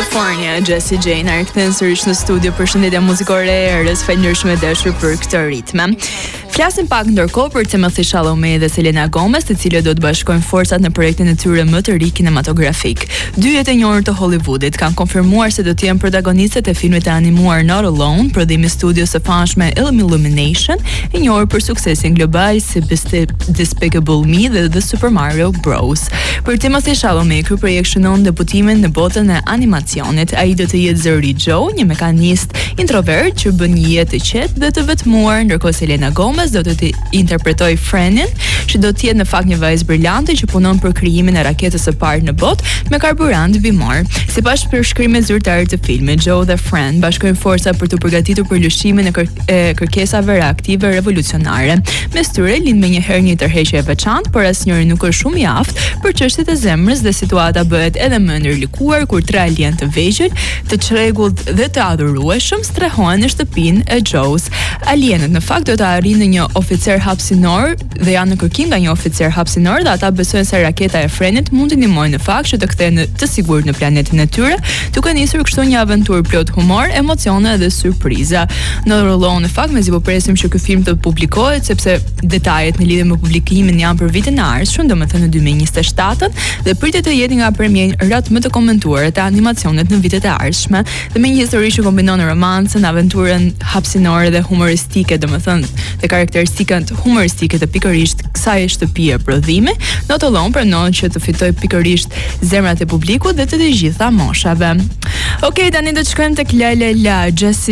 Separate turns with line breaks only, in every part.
California, Jessie J na rikthyen sërish në studio. Përshëndetje muzikore e erës, falënderoj dashur për këtë ritme. Flasim pak ndërkohë për Timothy Chalamet dhe Selena Gomez, të cilët do të bashkojnë forcat në projektin e tyre më të ri kinematografik. Dy jetë e njohur të Hollywoodit kanë konfirmuar se do të jenë protagonistët e filmit të animuar Not Alone, prodhimi i studios së famshme Illumination, i njohur për suksesin global si Despicable Me dhe The Super Mario Bros. Për Timothy Chalamet, ky projekt shënon debutimin në botën e animacionit. Ai do të jetë zëri Joe, një mekanist introvert që bën një jetë të qetë dhe të vetmuar, ndërkohë Selena Gomez do të interpretoj Frenin, që do të jetë në fakt një vajzë brillante që punon për krijimin e raketës së parë në botë me karburant bimor. Sipas përshkrimit zyrtar të filmit, Joe dhe Fren bashkojnë forca për të përgatitur për lëshimin e kërkesave reaktive revolucionare. Mes tyre lind menjëherë një tërheqje e veçantë, por asnjëri nuk është shumë i aftë për çështjet e zemrës dhe situata bëhet edhe më ndërlikuar kur tre alien të vegjël, të çrregullt dhe të adhurueshëm strehohen në shtëpinë e Joes. Alienët në fakt do të arrijnë një oficer hapësinor dhe janë në kërkim nga një oficer hapësinor dhe ata besojnë se raketa e Frenit mund të ndihmojë në fakt që të kthehen të sigurt në planetin e tyre, duke nisur kështu një aventurë plot humor, emocione dhe surpriza. Në Alone në fakt mezi po presim që ky film të publikohet sepse detajet në lidhje me publikimin janë për vitin e ardhshëm, domethënë në 2027 dhe pritet të jetë nga premierat më të komentuara të animacionit në vitet e ardhshme, dhe me një histori që kombinon romancën, aventurën hapësinore dhe humoristike, domethënë dhe karakteristikat humoristike të pikërisht kësaj shtëpie prodhimi. Not Alone pranon që të fitoj pikërisht zemrat e publikut dhe të gjitha moshave. Okej, tani do të shkojmë tek La La La.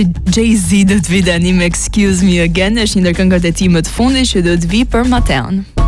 Jay-Z do të vi tani me Excuse Me Again, është një ndër këngët e tij më të fundit që do të vi për Mateon.